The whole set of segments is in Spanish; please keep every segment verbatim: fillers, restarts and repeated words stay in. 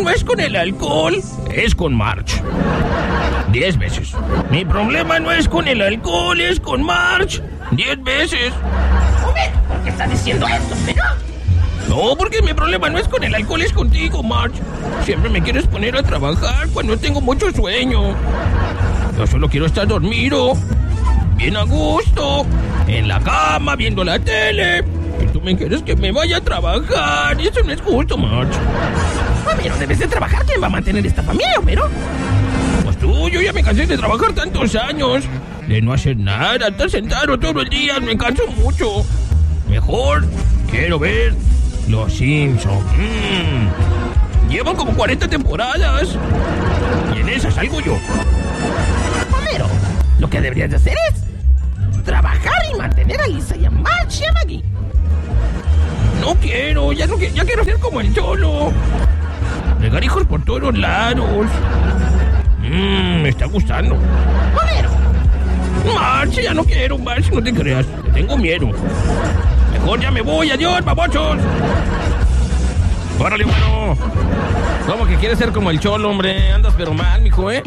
no es con el alcohol, es con March. Diez veces. Mi problema no es con el alcohol, es con March. Diez veces. Hombre, ¿por qué estás diciendo esto, pero? No, porque mi problema no es con el alcohol, es contigo, March. Siempre me quieres poner a trabajar cuando tengo mucho sueño. Yo solo quiero estar dormido, bien a gusto, en la cama, viendo la tele. Y tú me quieres que me vaya a trabajar, y eso no es justo, March. Homero, debes de trabajar. ¿Quién va a mantener esta familia, Homero? Pues tú, yo ya me cansé de trabajar tantos años, de no hacer nada, estar sentado todo el día, me canso mucho. Mejor quiero ver Los Simpsons. Mm. Llevan como cuarenta temporadas y en esas salgo yo. Homero, lo que deberías de hacer es trabajar y mantener a Lisa y a March y a Maggie. No quiero, ya, no, ya quiero ser como el Cholo. Regar hijos por todos lados. Mmm, me está gustando. Homero. March, ya no quiero, March, no te creas. Te tengo miedo. Mejor ya me voy, adiós, babochos. Órale, bueno. ¿Cómo que quieres ser como el Cholo, hombre? Andas pero mal, mijo, ¿eh?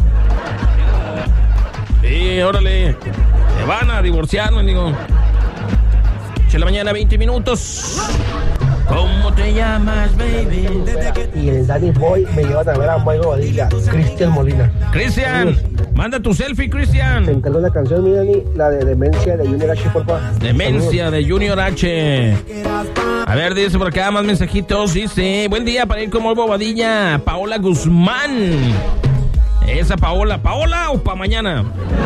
Sí, órale. Te van a divorciar, mendigo. De la mañana, veinte minutos. ¿Cómo te llamas, baby? Y el Danny Boy me lleva a ver a Mike Bobadilla, Cristian Molina. Cristian, manda tu selfie, Cristian. Me encantó la canción, mi Dani, la de Demencia de Junior H, por favor. Demencia de Junior H. A ver, dice por acá más mensajitos. Dice, buen día para ir como Bobadilla. Paola Guzmán. Esa Paola, ¿Paola o pa' mañana?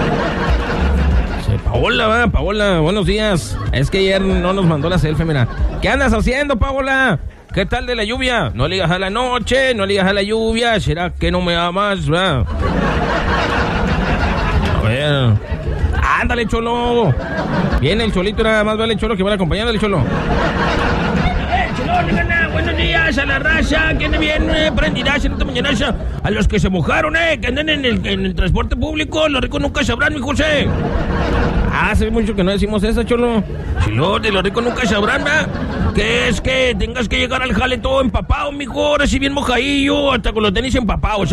Paola, va, Paola, buenos días. Es que ayer no nos mandó la selfie, mira. ¿Qué andas haciendo, Paola? ¿Qué tal de la lluvia? No le digas a la noche, no le digas a la lluvia. ¿Será que no me amas, va? A ver. Ándale, Cholo. Viene el Cholito, nada más vale el Cholo que va acompañando al Cholo. Eh, Cholo, buenos días a la raza que ande bien eh, prendidas en esta mañana. A los que se mojaron, eh, que anden en el, en el transporte público. Los ricos nunca sabrán, mi José. Hace mucho que no decimos eso, Cholo. Chilote, los ricos nunca sabrán, ¿verdad? Que es que tengas que llegar al jale todo empapado, mijo. Ahora sí bien mojadillo, hasta con los tenis empapados.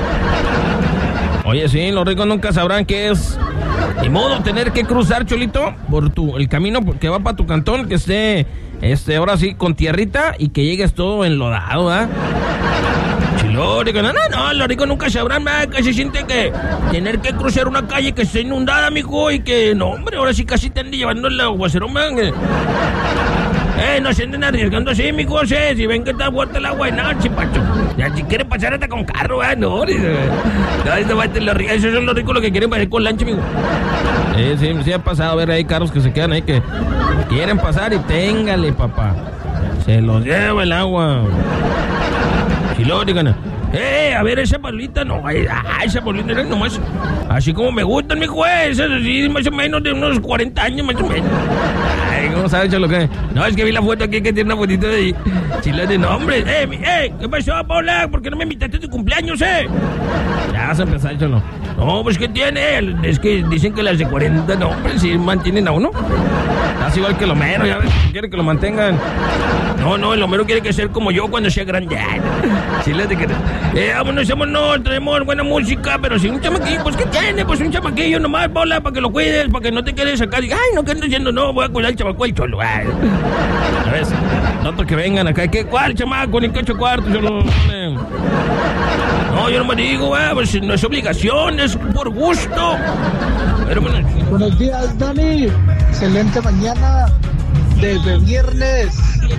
Oye, sí, los ricos nunca sabrán qué es. Ni modo tener que cruzar, Cholito, por tu el camino que va para tu cantón, que esté, este, ahora sí, con tierrita y que llegues todo enlodado, ¿ah? Chilote, no, no, no, los ricos nunca sabrán, ¿verdad? Que se siente que tener que cruzar una calle que esté inundada, mijo, y que, no, hombre, ahora sí casi te ande llevando el aguacerón, ¿verdad? Eh, no se anden arriesgando así, mi José. Si ven que está fuerte el agua, no, chipacho. Ya si quieren pasar hasta con carro, ¿eh? No, esos son los ricos los que quieren pasar con lancha, amigo. Sí, sí, sí ha pasado. A ver, hay carros que se quedan ahí que quieren pasar y téngale, papá. Se los lleva el agua. Si lo digan, eh, a ver, esa bolita, no, ay, esa bolita era nomás, así como me gustan, mi juez, así más o menos de unos cuarenta años, más o menos. Ay, ¿cómo sabes, Cholo, qué? No, es que vi la foto aquí que tiene una fotito de chile de nombres. Eh, eh, ¿qué pasó, Paula? ¿Por qué no me invitaste a tu cumpleaños, eh? Ya vas a empezar, Cholo. No, pues, ¿qué tiene? Es que dicen que las de cuarenta, no, hombre, si mantienen a uno. Así igual que el Homero, ya ves, quiere que lo mantengan. No, no, el Homero quiere que ser como yo cuando sea grande. Sí, le de que... Eh, vámonos, vámonos, traemos buena música, pero si un chamaquillo, pues, ¿qué tiene? Pues un chamaquillo nomás, Paula, para que lo cuides, para que no te quedes acá. Ay, no, ¿qué ando diciendo? No, voy a cuidar al chamaco del Cholo. Ay. A ver, noto que vengan acá. ¿Qué? ¿Cuál, chamaco? Ni cacho cuarto, Cholo. No, yo no me digo, eh, pues no es obligación, es por gusto. Pero, bueno, buenos días, Dani. Excelente mañana desde viernes.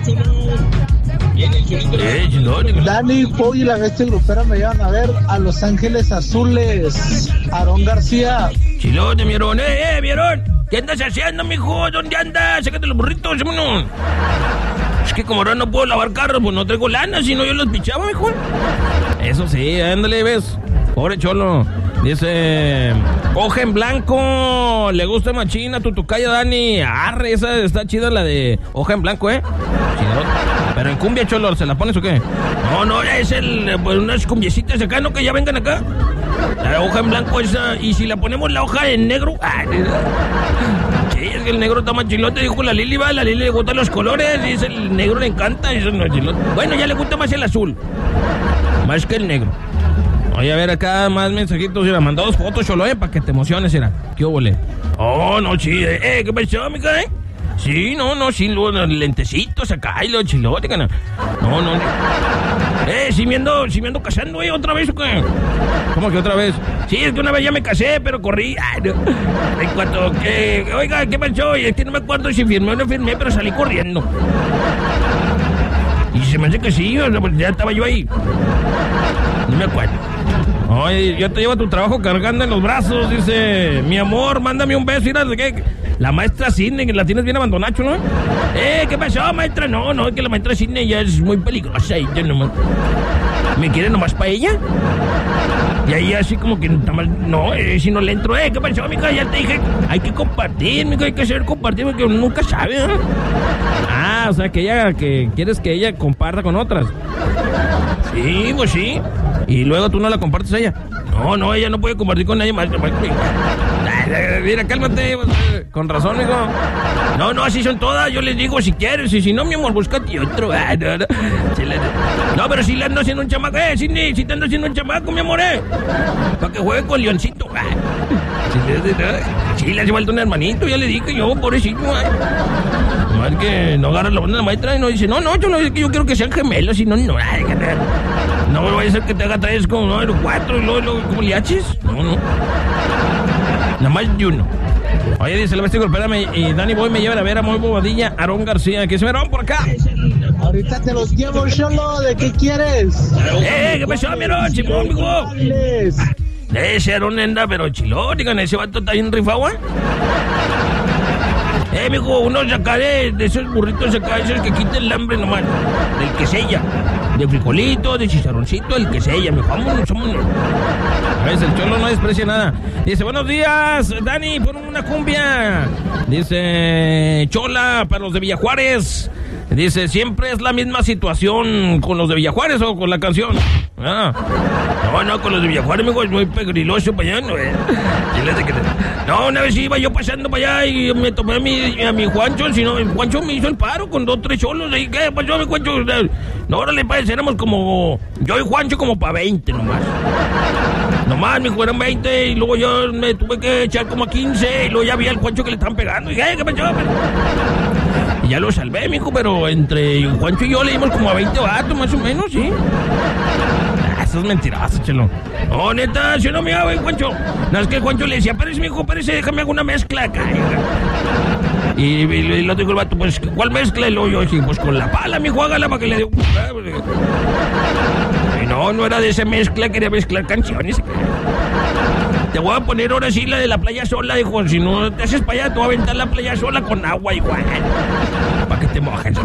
Eh, Dani, Poi y la bestia grupera me llevan a ver a Los Ángeles Azules. Aarón García. Chilote, mi Aarón. Eh, eh, mi Aarón. ¿Qué andas haciendo, mijo? ¿Dónde andas? Sácate los burritos, vámonos. Es que como ahora no puedo lavar carros, pues no traigo lana, si no yo los pichaba, mijo. Eso sí, ándale, ves. Pobre Cholo. Dice, hoja en blanco, le gusta machina tu tocaya, Dani. Arre, esa está chida, la de hoja en blanco, ¿eh? Pero en cumbia, Cholo, ¿se la pones o qué? No, no, es el, pues unas cumbiecitas acá, ¿no? Que ya vengan acá. La hoja en blanco esa, y si la ponemos la hoja en negro. Ay, sí, es que el negro está más chilote, dijo la Lili, va, la Lili le gustan los colores, y es el negro le encanta, y eso no es chilote. Bueno, ya le gusta más el azul. Más que el negro. Oye, a ver, acá más mensajitos. Mira, mandó dos fotos, Cholo, eh, para que te emociones, mira. ¿Qué hubo, le? Oh, no, sí. Eh, ¿qué pasó, mica, eh? Sí, no, no, sí, los lentecitos acá y los chilotes, no. No, no. Eh, sí me ando, sí me ando casando, eh, otra vez, ¿o qué? ¿Cómo que otra vez? Sí, es que una vez ya me casé, pero corrí. Ay, no. En cuanto que, oiga, ¿qué pasó? Y es que no me acuerdo si firmé o no firmé, pero salí corriendo. Y se me hace que sí, o sea, pues ya estaba yo ahí. No me acuerdo. Oye, yo te llevo a tu trabajo cargando en los brazos, dice, mi amor, mándame un beso, mira, ¿qué? La maestra Sidney, que la tienes bien abandonada, ¿no? Eh, ¿qué pasó, maestra? No, no, es que la maestra Sidney ya es muy peligrosa y yo nomás... ¿Me quiere nomás para ella? Y ahí así como que no, eh, si no le entro, eh, ¿qué pasó, mica? Ya te dije, hay que compartir, mica, hay que saber compartir porque uno nunca sabe, ¿eh? Ah, o sea, que ella, que quieres que ella comparta con otras. Sí, pues sí. Y luego tú no la compartes a ella. No, no, ella no puede compartir con nadie más. Mira, cálmate. Con razón, mijo. No, no, así son todas. Yo les digo si quieres. Y si no, mi amor, búscate otro. Ah, no, no. No, pero si le ando haciendo un chamaco. Eh, si, si te ando haciendo un chamaco, mi amor, eh. Para que juegue con Leoncito. Ah. Sí, le hace falta un hermanito. Ya le dije yo, pobrecito. Ah. Más que no agarra la onda de la maestra y no dice, no, no, yo, no, yo quiero que sean gemelos. Y no, no, ay, no me vaya a ser que te haga tres como no, los cuatro y luego, luego como liaches. No, no. Nada más de uno. Oye, dice el vestido, espérame, y Danny Boy me lleva a ver a Muy Bobadilla, Aarón García, que se me van por acá. Ahorita te los llevo, Cholo, ¿de qué quieres? Eh, ¿qué pasó, mi Aarón? Simón, mijo. Ese Aarón anda, pero chilón, digan, ese vato está bien rifado, ¿eh? Eh, mijo, unos acá de, de esos burritos acá, esos que quiten el hambre nomás, del que sella. De frijolito, de chicharroncito, el que sella, mijo, vámonos, vámonos. A ver, el Cholo no desprecia nada. Dice, buenos días, Dani, pon una cumbia. Dice, Chola, para los de Villajuárez. Dice, siempre es la misma situación con los de Villajuárez o con la canción. Ah. No, no, con los de Villajuárez, mijo, es muy pegriloso para allá, ¿no? Eh? No, una vez iba yo pasando para allá y me tomé a mi, a mi Juancho, sino el Juancho me hizo el paro con dos, tres cholos. ¿Y qué pasó, mi Juancho? No, ahora le parece, éramos como, yo y Juancho como para veinte nomás. Nomás, mijo, eran veinte y luego yo me tuve que echar como a quince y luego ya vi al Juancho que le estaban pegando. Y dije, ¿qué pasó? Y ya lo salvé, mijo, pero entre Juancho y yo le dimos como a veinte vatos, más o menos, ¿sí? Ah, eso es mentirazo, chelo. No, neta, yo no me hago, Juancho. No, es que el Juancho le decía, párese, mijo, párese, déjame hago una mezcla acá. Y, y, y lo dijo el vato, pues, ¿cuál mezcla? Y luego yo dije, pues con la pala, mijo, hágala para que le dé... Y no, no era de esa mezcla, quería mezclar canciones. Te voy a poner ahora sí la de la playa sola, dijo. Si no te haces para allá, te voy a aventar la playa sola con agua igual. Para que te mojes.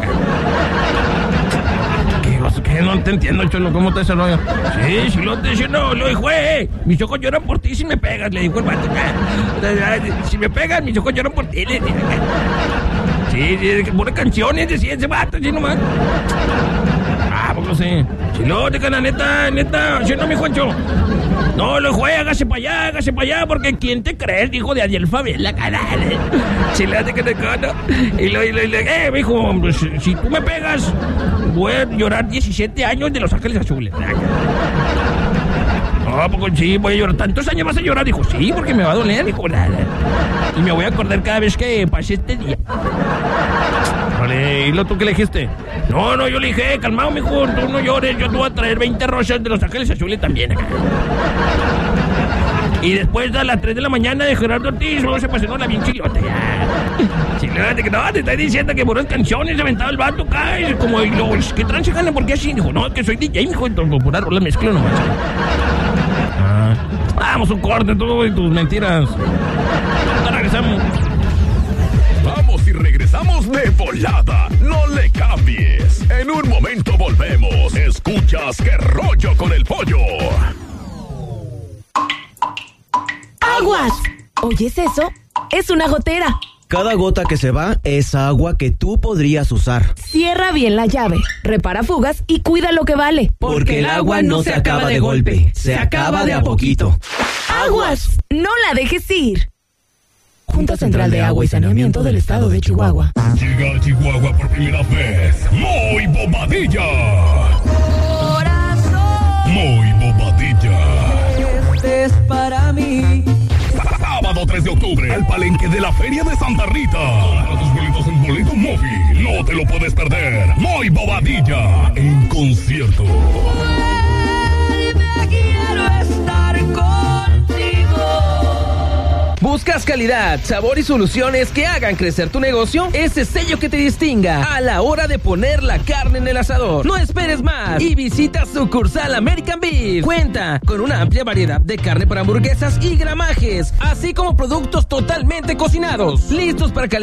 ¿Qué, qué? No te entiendo, Cholo. ¿Cómo te salió? Sí, si lo te dice, no, lo dijo, eh. Mis ojos lloran por ti si me pegas, le dijo el vato. Si me pegas, mis ojos lloran por ti, le dije. Sí, sí, que pone canciones, decía ese vato, así nomás. Ah, pues no sé. Si lo, de la neta, neta, si no, mi Juancho. No, lo juega, hágase para allá, hágase para allá, porque ¿quién te crees, hijo de Adiel Favela, canal? Si le hace que te cana. Y lo, y lo, y lo, eh, mijo, pues, si tú me pegas, voy a llorar diecisiete años de Los Ángeles Azules. No, porque sí, voy a llorar. ¿Tantos años vas a llorar? Dijo, sí, porque me va a doler, dijo, nada. Y me voy a acordar cada vez que pase este día. Vale, ¿y lo tú qué le dijiste? No, no, yo le dije, calmado, mijo, tú no llores, yo te voy a traer veinte rosas de Los Ángeles Azules también acá. Y después a las tres de la mañana de Gerardo Ortiz, luego se pasó la bien chilota, ya. Chilota, que no, te estoy diciendo que puras canciones se aventaba el vato acá, y como, y luego, ¿qué trance gana? ¿Por qué así? Dijo, no, que soy D J, mijo, entonces por la mezcla nomás. Ah, vamos, un corte, tú y tus mentiras. Ahora regresamos. Vamos y regresamos de volada. No le cambies. En un momento volvemos. Escuchas Qué Rollo con el Pollo. ¡Aguas! ¿Oyes eso? Es una gotera. Cada gota que se va es agua que tú podrías usar. Cierra bien la llave, repara fugas y cuida lo que vale. Porque el agua no se acaba de golpe, se acaba de a poquito. ¡Aguas! No la dejes ir. Junta Central de Agua y Saneamiento del Estado de Chihuahua. Llega a Chihuahua por primera vez Muy Bobadilla. Corazón. de octubre al Palenque de la Feria de Santa Rita. Compra tus boletos en Boleto Móvil. No te lo puedes perder. Moy Bobadilla en concierto. Quiero estar contigo. ¿Buscas calidad, sabor y soluciones que hagan crecer tu negocio? Ese sello que te distinga a la hora de poner la carne en el asador. No esperes más y visita sucursal American Beef. Cuenta con una amplia variedad de carne para hamburguesas y gramajes, así como productos totalmente cocinados, listos para calentar